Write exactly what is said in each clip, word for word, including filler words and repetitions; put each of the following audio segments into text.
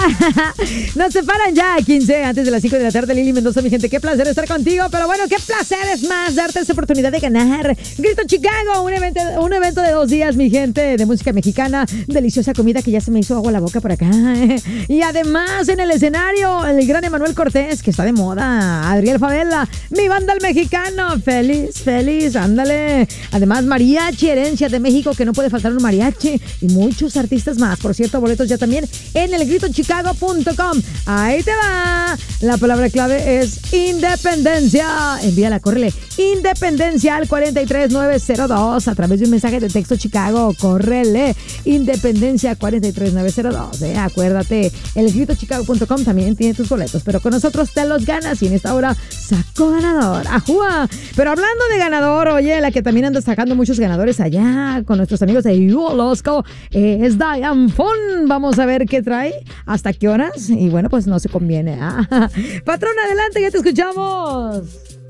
Nos separan ya a quince antes de las cinco de la tarde. Lili Mendoza, mi gente, qué placer estar contigo. Pero bueno, qué placer es más darte esta oportunidad de ganar Grito Chicago, un evento, un evento de dos días, mi gente, de música mexicana. Deliciosa comida que ya se me hizo agua la boca por acá. Y además en el escenario, el gran Emanuel Cortés, que está de moda. Adriel Favela, mi banda el mexicano. Feliz, feliz, ándale. Además, Mariachi Herencia de México, que no puede faltar un mariachi. Y muchos artistas más. Por cierto, boletos ya también en el grito chicago punto com. Ahí te va. La palabra clave es independencia. Envíala, córrele. Independencia al cuatro tres nueve cero dos a través de un mensaje de texto Chicago. Córrele. Independencia cuatro tres nueve cero dos. Eh, acuérdate, el grito chicago punto com también tiene tus boletos, pero con nosotros te los ganas y en esta hora sacó ganador. ¡Ajúa! Pero hablando de ganador, oye, la que también anda sacando muchos ganadores allá con nuestros amigos de Yuolosco eh, es Diane Fon. Vamos a ver qué trae, hasta qué horas. Y bueno, pues no se conviene. Ah. Patrón, adelante, ya te escuchamos.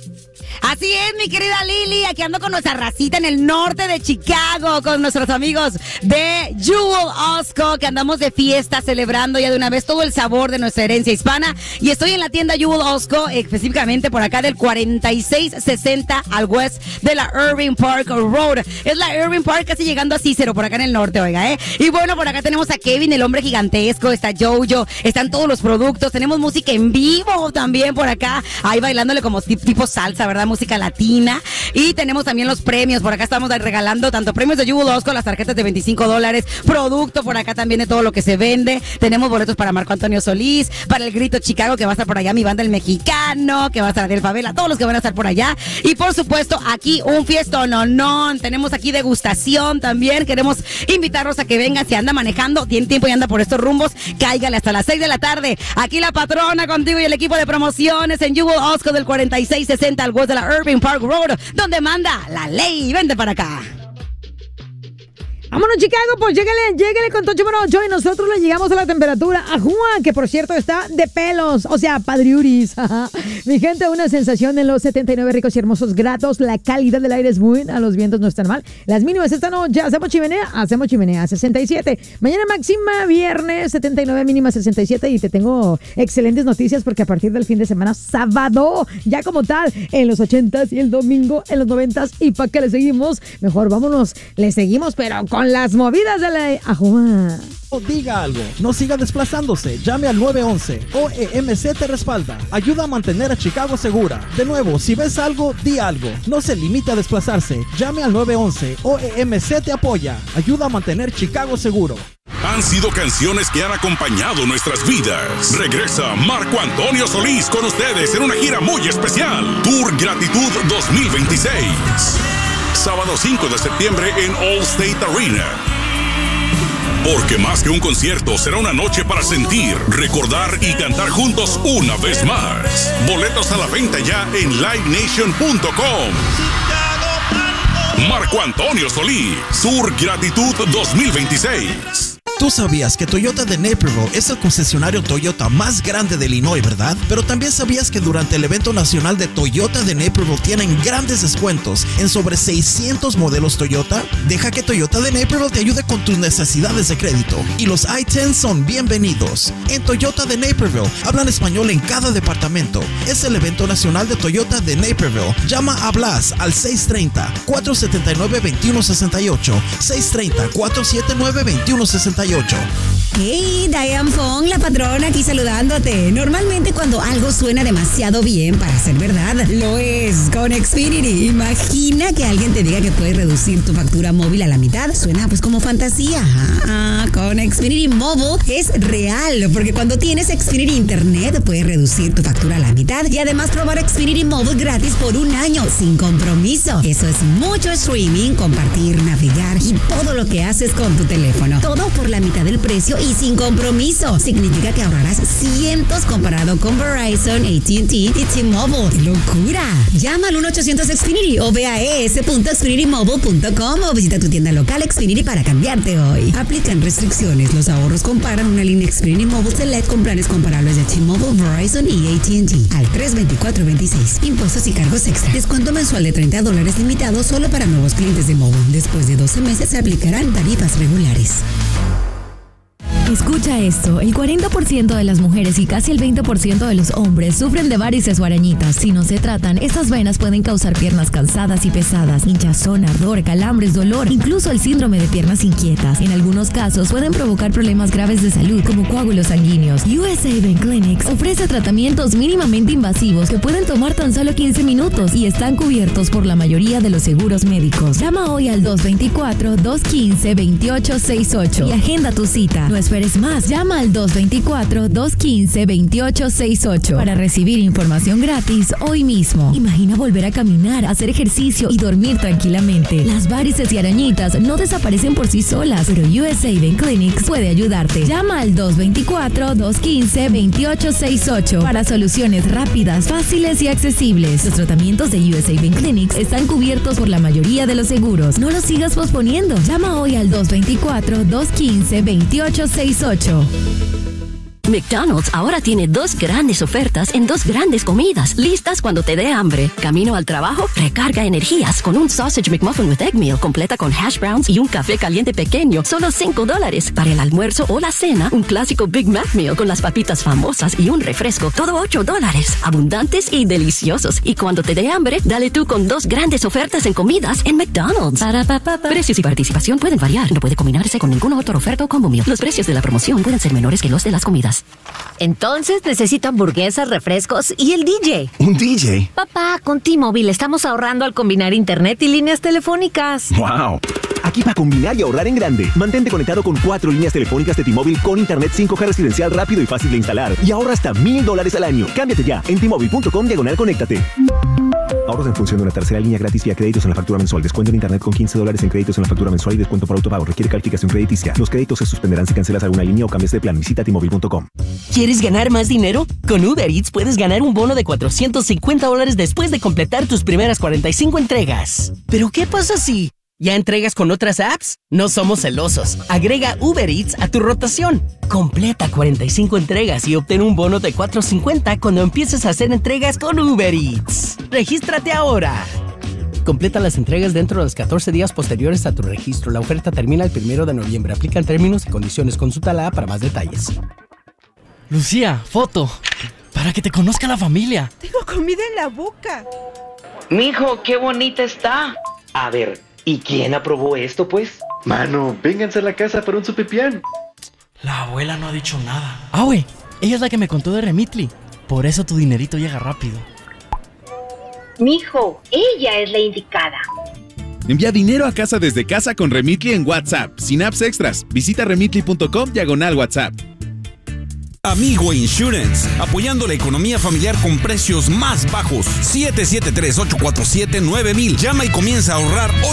Así es, mi querida Lili, aquí ando con nuestra racita en el norte de Chicago, con nuestros amigos de Yuolosco, que andamos de fiesta, celebrando ya de una vez todo el sabor de nuestra herencia hispana. Y estoy en la tienda Yuolosco, específicamente por acá del cuarenta y seis sesenta al west de la Irving Park Road. Es la Irving Park casi llegando a Cicero, por acá en el norte, oiga, ¿eh? Y bueno, por acá tenemos a Kevin, el hombre gigantesco, está Jojo, están todos los productos, tenemos música en vivo también por acá, ahí bailándole como tipo salsa, ¿verdad? Música latina. Y tenemos también los premios. Por acá estamos regalando tanto premios de Yuolosco, las tarjetas de veinticinco dólares, producto por acá también de todo lo que se vende. Tenemos boletos para Marco Antonio Solís, para el Grito Chicago, que va a estar por allá mi banda el mexicano, que va a estar Adel Favela, todos los que van a estar por allá. Y por supuesto, aquí un fiestón, no, no. Tenemos aquí degustación también. Queremos invitarlos a que vengan. Si anda manejando, tiene tiempo y anda por estos rumbos, cáigale hasta las seis de la tarde. Aquí la patrona contigo y el equipo de promociones en Yuolosco del cuarenta y seis sesenta al west de la Irving Park Road, donde manda la ley. Vente para acá. Vámonos, Chicago, pues llégale, llégale con Tocho Morocho y nosotros le llegamos a la temperatura a Juan, que por cierto está de pelos, o sea, padriuris. Mi gente, una sensación en los setenta y nueve ricos y hermosos grados. La calidad del aire es buena, los vientos no están mal. Las mínimas esta noche, hacemos chimenea, hacemos chimenea, sesenta y siete. Mañana máxima, viernes, setenta y nueve, mínima sesenta y siete. Y te tengo excelentes noticias porque a partir del fin de semana, sábado, ya como tal, en los ochentas y el domingo en los noventas. Y para que le seguimos, mejor vámonos, le seguimos, pero con Con las movidas de la Ajua. Diga algo, no siga desplazándose, llame al nueve once. O E M C te respalda, ayuda a mantener a Chicago segura. De nuevo, si ves algo, di algo, no se limite a desplazarse, llame al nueve once. O E M C te apoya, ayuda a mantener Chicago seguro. Han sido canciones que han acompañado nuestras vidas. Regresa Marco Antonio Solís con ustedes en una gira muy especial, Tour Gratitud dos mil veintiséis. Sábado cinco de septiembre en Allstate Arena. Porque más que un concierto, será una noche para sentir, recordar y cantar juntos una vez más. Boletos a la venta ya en live nation punto com. Marco Antonio Solís, Tour Gratitud dos mil veintiséis. Tú sabías que Toyota de Naperville es el concesionario Toyota más grande de Illinois, ¿verdad? Pero también sabías que durante el evento nacional de Toyota de Naperville tienen grandes descuentos en sobre seiscientos modelos Toyota. Deja que Toyota de Naperville te ayude con tus necesidades de crédito. Y los I diez son bienvenidos. En Toyota de Naperville hablan español en cada departamento. Es el evento nacional de Toyota de Naperville. Llama a Blas al seis tres cero, cuatro siete nueve, dos uno seis ocho, seis tres cero, cuatro siete nueve, dos uno seis ocho. Hey, Diane Fong, la patrona, aquí saludándote. Normalmente cuando algo suena demasiado bien para ser verdad, lo es con Xfinity. Imagina que alguien te diga que puedes reducir tu factura móvil a la mitad. Suena pues como fantasía. Ah, con Xfinity Mobile es real, porque cuando tienes Xfinity Internet puedes reducir tu factura a la mitad y además probar Xfinity Mobile gratis por un año sin compromiso. Eso es mucho streaming, compartir, navegar y todo lo que haces con tu teléfono. Todo por la mitad del precio y sin compromiso. Significa que ahorrarás cientos comparado con Verizon, A T and T y T-Mobile. ¡Qué locura! Llama al uno ochocientos Xfinity o ve a e s punto xfinity mobile punto com o visita tu tienda local Xfinity para cambiarte hoy. Aplican restricciones. Los ahorros comparan una línea Xfinity Mobile Select con planes comparables de T-Mobile, Verizon y A T and T al tres veinticuatro veintiséis. Impuestos y cargos extra. Descuento mensual de treinta dólares limitado solo para nuevos clientes de Mobile. Después de doce meses se aplicarán tarifas regulares. Escucha esto, el cuarenta por ciento de las mujeres y casi el veinte por ciento de los hombres sufren de varices o arañitas. Si no se tratan, estas venas pueden causar piernas cansadas y pesadas, hinchazón, ardor, calambres, dolor, incluso el síndrome de piernas inquietas. En algunos casos pueden provocar problemas graves de salud como coágulos sanguíneos. U S A Vein Clinics ofrece tratamientos mínimamente invasivos que pueden tomar tan solo quince minutos y están cubiertos por la mayoría de los seguros médicos. Llama hoy al dos dos cuatro, dos uno cinco, dos ocho seis ocho y agenda tu cita. No esperes más, llama al dos dos cuatro, dos uno cinco, dos ocho seis ocho para recibir información gratis hoy mismo. Imagina volver a caminar, hacer ejercicio y dormir tranquilamente. Las varices y arañitas no desaparecen por sí solas, pero U S A Vein Clinics puede ayudarte. Llama al dos dos cuatro, dos uno cinco, dos ocho seis ocho para soluciones rápidas, fáciles y accesibles. Los tratamientos de U S A Vein Clinics están cubiertos por la mayoría de los seguros. No los sigas posponiendo. Llama hoy al dos dos cuatro, dos uno cinco, dos ocho seis ocho. McDonald's ahora tiene dos grandes ofertas en dos grandes comidas, listas cuando te dé hambre. Camino al trabajo, recarga energías con un Sausage McMuffin with Egg Meal completa con hash browns y un café caliente pequeño, solo cinco dólares. Para el almuerzo o la cena, un clásico Big Mac Meal con las papitas famosas y un refresco, todo ocho dólares. Abundantes y deliciosos. Y cuando te dé hambre, dale tú con dos grandes ofertas en comidas en McDonald's. Para, pa, pa, pa. Precios y participación pueden variar. No puede combinarse con ninguna otra oferta o combo meal. Los precios de la promoción pueden ser menores que los de las comidas. Entonces necesito hamburguesas, refrescos y el D J. ¿Un D J? Papá, con T-Mobile estamos ahorrando al combinar internet y líneas telefónicas. ¡Wow! Aquí para combinar y ahorrar en grande. Mantente conectado con cuatro líneas telefónicas de T-Mobile con internet cinco G residencial rápido y fácil de instalar. Y ahorra hasta mil dólares al año. Cámbiate ya en T-Mobile punto com diagonal conéctate. Ahorros en función de una tercera línea gratis vía créditos en la factura mensual. Descuento en internet con quince dólares en créditos en la factura mensual y descuento por autopago. Requiere calificación crediticia. Los créditos se suspenderán si cancelas alguna línea o cambias de plan. Visita T Mobile punto com. ¿Quieres ganar más dinero? Con Uber Eats puedes ganar un bono de cuatrocientos cincuenta dólares después de completar tus primeras cuarenta y cinco entregas. ¿Pero qué pasa si ya entregas con otras apps? No somos celosos. Agrega Uber Eats a tu rotación. Completa cuarenta y cinco entregas y obtén un bono de cuatrocientos cincuenta cuando empieces a hacer entregas con Uber Eats. ¡Regístrate ahora! Completa las entregas dentro de los catorce días posteriores a tu registro. La oferta termina el primero de noviembre. Aplican términos y condiciones. Consúltala para más detalles. Lucía, foto. Para que te conozca la familia. Tengo comida en la boca. Mijo, qué bonita está. A ver, ¿y quién aprobó esto, pues? Mano, vénganse a la casa para un supipián. La abuela no ha dicho nada. Ah, güey, ella es la que me contó de Remitly. Por eso tu dinerito llega rápido. Mijo, ella es la indicada. Envía dinero a casa desde casa con Remitly en WhatsApp, sin apps extras. Visita remitly punto com diagonal WhatsApp. Amigo Insurance, apoyando la economía familiar con precios más bajos. siete siete tres, ocho cuatro siete, nueve mil. Llama y comienza a ahorrar hoy.